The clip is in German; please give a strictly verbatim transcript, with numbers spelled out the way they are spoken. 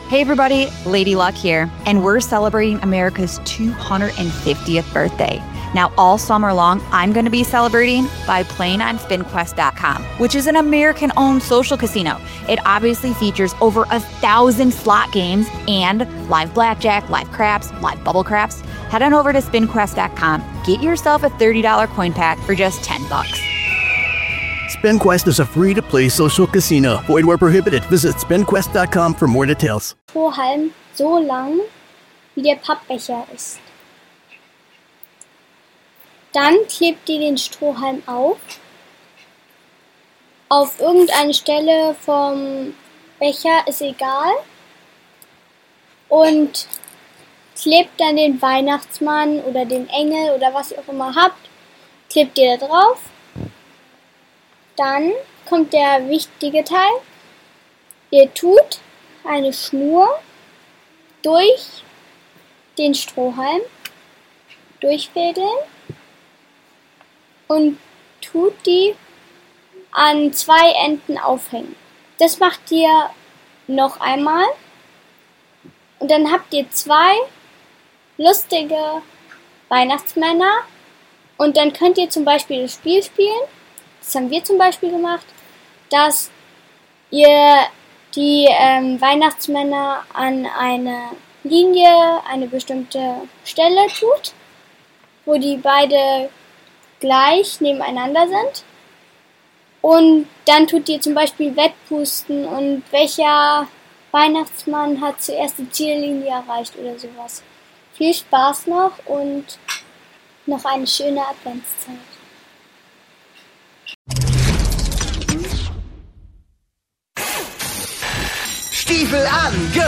Hey everybody, Lady Luck here, and we're celebrating America's two hundred fiftieth birthday. Now, all summer long, I'm going to be celebrating by playing on spin quest dot com, which is an American-owned social casino. It obviously features over a thousand slot games and live blackjack, live craps, live bubble craps. Head on over to spin quest dot com, get yourself a thirty dollars coin pack for just ten bucks. SpinQuest is a free-to-play social casino. Void where prohibited. Visit spin quest dot com for more details. Strohhalm so lang, wie der Pappbecher ist. Dann klebt ihr den Strohhalm auf, auf irgendeine Stelle vom Becher, ist egal, und klebt dann den Weihnachtsmann oder den Engel oder was ihr auch immer habt, klebt ihr da drauf. Dann kommt der wichtige Teil. Ihr tut eine Schnur durch den Strohhalm durchfädeln und tut die an zwei Enden aufhängen. Das macht ihr noch einmal und dann habt ihr zwei lustige Weihnachtsmänner und dann könnt ihr zum Beispiel das Spiel spielen. Das haben wir zum Beispiel gemacht, dass ihr die ähm, Weihnachtsmänner an eine Linie, eine bestimmte Stelle tut, wo die beide gleich nebeneinander sind. Und dann tut ihr zum Beispiel Wettpusten und welcher Weihnachtsmann hat zuerst die Ziellinie erreicht oder sowas. Viel Spaß noch und noch eine schöne Adventszeit. Stiefel an,